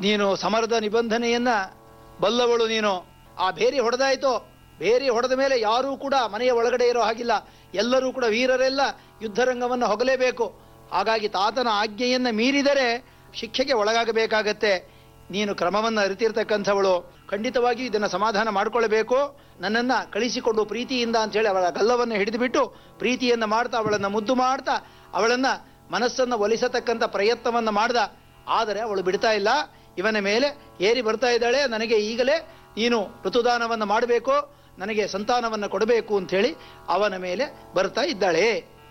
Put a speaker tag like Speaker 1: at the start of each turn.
Speaker 1: ನೀನು ಸಮರದ ನಿಬಂಧನೆಯನ್ನ ಬಲ್ಲವಳು ನೀನು. ಆ ಬೇರೆ ಹೊಡೆದಾಯ್ತೋ, ಬೇರೆ ಹೊಡೆದ ಮೇಲೆ ಯಾರೂ ಕೂಡ ಮನೆಯ ಒಳಗಡೆ ಇರೋ ಹಾಗಿಲ್ಲ. ಎಲ್ಲರೂ ಕೂಡ ವೀರರೆಲ್ಲ ಯುದ್ಧರಂಗವನ್ನು ಹೊಗಲೇಬೇಕು. ಹಾಗಾಗಿ ತಾತನ ಆಜ್ಞೆಯನ್ನ ಮೀರಿದರೆ ಶಿಕ್ಷೆಗೆ ಒಳಗಾಗಬೇಕಾಗತ್ತೆ. ನೀನು ಕ್ರಮವನ್ನು ಅರಿತಿರ್ತಕ್ಕಂಥವಳು, ಖಂಡಿತವಾಗಿ ಇದನ್ನು ಸಮಾಧಾನ ಮಾಡಿಕೊಳ್ಳಬೇಕು. ನನ್ನನ್ನು ಕಳಿಸಿಕೊಂಡು ಪ್ರೀತಿಯಿಂದ ಅಂತೇಳಿ ಅವಳ ಗಲ್ಲವನ್ನು ಹಿಡಿದುಬಿಟ್ಟು ಪ್ರೀತಿಯನ್ನು ಮಾಡ್ತಾ ಅವಳನ್ನು ಮುದ್ದು ಮಾಡ್ತಾ ಅವಳನ್ನು ಮನಸ್ಸನ್ನು ಒಲಿಸತಕ್ಕಂಥ ಪ್ರಯತ್ನವನ್ನು ಮಾಡ್ದ. ಆದರೆ ಅವಳು ಬಿಡ್ತಾ ಇಲ್ಲ, ಇವನ ಮೇಲೆ ಏರಿ ಬರ್ತಾ ಇದ್ದಾಳೆ. ನನಗೆ ಈಗಲೇ ನೀನು ಋತುದಾನವನ್ನು ಮಾಡಬೇಕು, ನನಗೆ ಸಂತಾನವನ್ನು ಕೊಡಬೇಕು ಅಂಥೇಳಿ ಅವನ ಮೇಲೆ ಬರ್ತಾ ಇದ್ದಾಳೆ.